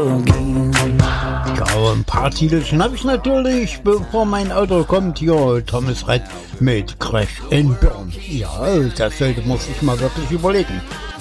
again. Ja, ein paar Titelchen habe ich natürlich, bevor mein Auto kommt. Hier, Thomas Rhett mit Crash and Burn. Ja, das sollte man sich mal wirklich überlegen.